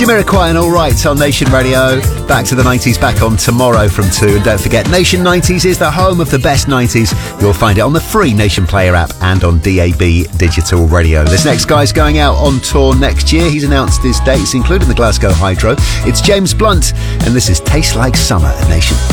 Jamiroquai and All Right on Nation Radio. Back to the 90s, back on tomorrow from 2. And don't forget, Nation 90s is the home of the best 90s. You'll find it on the free Nation Player app and on DAB Digital Radio. This next guy's going out on tour next year. He's announced his dates, including the Glasgow Hydro. It's James Blunt, and this is Taste Like Summer at Nation.